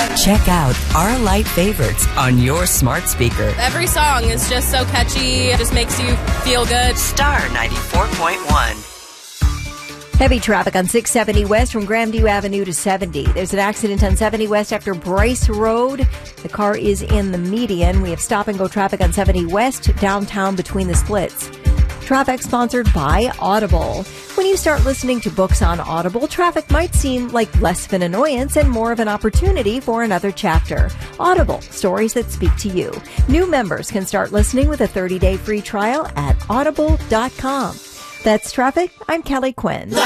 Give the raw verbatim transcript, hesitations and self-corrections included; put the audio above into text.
Check out our light favorites on your smart speaker. Every song is just so catchy. It just makes you feel good. Star ninety-four point one. Heavy traffic on six seventy West from Grandview Avenue to seventy. There's an accident on seventy West after Bryce Road. The car is in the median. We have stop-and-go traffic on seventy West downtown between the splits. Traffic sponsored by Audible. When you start listening to books on Audible, traffic might seem like less of an annoyance and more of an opportunity for another chapter. Audible, stories that speak to you. New members can start listening with a thirty-day free trial at audible dot com. That's traffic. I'm Kelly Quinn.